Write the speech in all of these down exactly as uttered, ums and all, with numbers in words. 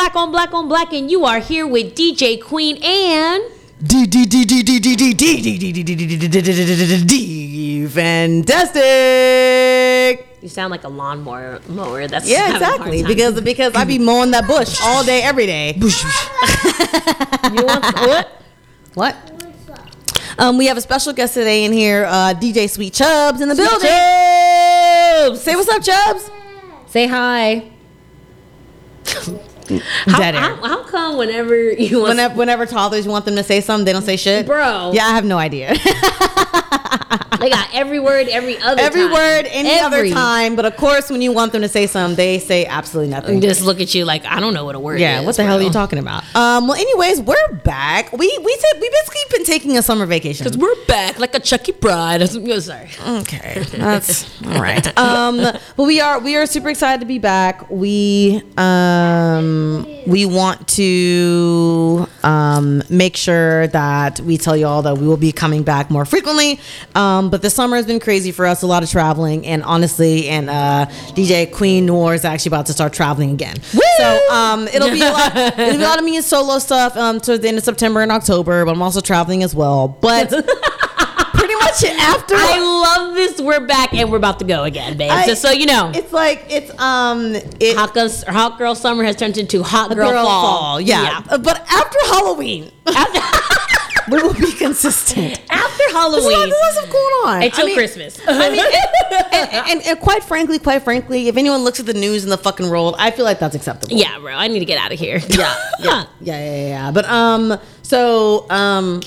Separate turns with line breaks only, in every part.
Black on Black on Black, and you are here with D J Queen and
D D D D D D D D D D D D D D D Fantastic.
You sound like a lawnmower mower. That's
yeah, exactly. Because because I be mowing that bush all day, every day.
You want what?
What? Um, we have a special guest today in here, uh, D J Sweet Chubbs in the
Sweet
building.
Chubbs.
Say what's up, Chubbs.
Say hi. How,
Dead air.
how, how come whenever you want
Whenever, whenever toddlers, you want them to say something, they don't say shit?
Bro.
Yeah, I have no idea.
They got every word, every other
Every
time.
word, any
every.
other time. But of course, when you want them to say something, they say absolutely nothing.
Just look at you like, I don't know what a word
Yeah,
is.
what the
bro.
hell are you talking about? Um, well, anyways, we're back. We we said we basically been taking a summer vacation.
Because we're back like a Chucky Pride. Oh, sorry.
Okay, that's all right. Um, but we are we are super excited to be back. We um we want to um make sure that we tell you all that we will be coming back more frequently. Um, but the summer has been crazy for us. A lot of traveling, and honestly, and uh, D J Queen Noir is actually about to start traveling again. Woo! So um, it'll be a lot. It'll be a lot of me and solo stuff um towards the end of September and October. But I'm also traveling as well. But pretty much after
I love this. We're back and we're about to go again, babe.
I-
Just so you know.
it's like it's um it,
Hot, girl, hot girl summer has turned into hot girl,
girl
fall.
fall. Yeah. Uh, but after Halloween,
After,
we will be consistent.
after
There's a lot,
Halloween.
there's lots of going on
Until
I mean,
Christmas.
I mean, and, and, and, and quite frankly, quite frankly, if anyone looks at the news in the fucking world, I feel like that's acceptable.
Yeah, bro. I need to get out of here.
yeah, yeah, yeah, yeah, yeah. But um, so um,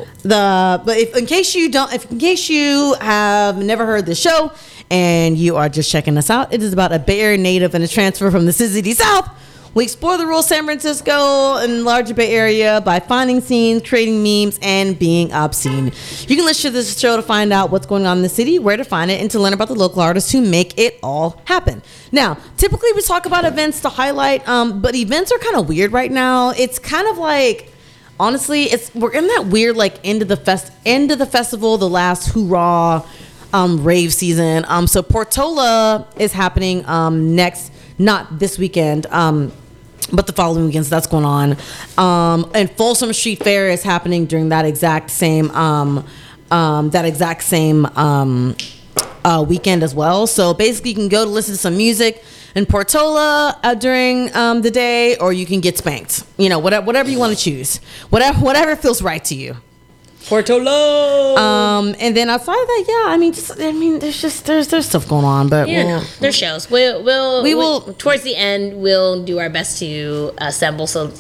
the but if in case you don't, if in case you have never heard this show and you are just checking us out, it is about a Bay Area native and a transfer from the City South. We explore the rural San Francisco and larger Bay Area by finding scenes, creating memes, and being obscene. You can listen to this show to find out what's going on in the city, where to find it, and to learn about the local artists who make it all happen. Now, typically we talk about events to highlight, um, but events are kind of weird right now. It's kind of like, honestly, it's we're in that weird like end of the fest, end of the festival, the last hoorah um, rave season. Um, so Portola is happening um, next, not this weekend. Um, But the following weekends, that's going on. Um, and Folsom Street Fair is happening during that exact same um, um, that exact same um, uh, weekend as well. So basically, you can go to listen to some music in Portola uh, during um, the day, or you can get spanked. You know, whatever whatever you want to choose, whatever whatever feels right to you.
Portola.
Um, and then outside of that, yeah, I mean, just I mean, there's just there's there's stuff going on, but
Yeah,
we'll,
no, there's shows. We'll, we'll,
We
we
will-
will, towards the end, we'll do our best to assemble some,